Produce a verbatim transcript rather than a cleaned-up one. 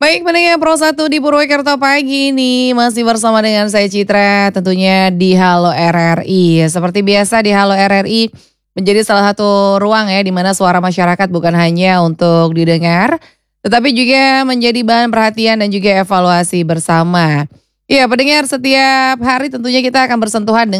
Baik, pendengar Pro satu di Purwokerto pagi ini masih bersama dengan saya Citra tentunya di Halo R R I. Seperti biasa di Halo R R I menjadi salah satu ruang ya di mana suara masyarakat bukan hanya untuk didengar tetapi juga menjadi bahan perhatian dan juga evaluasi bersama. Iya, pendengar setiap hari tentunya kita akan bersentuhan dengan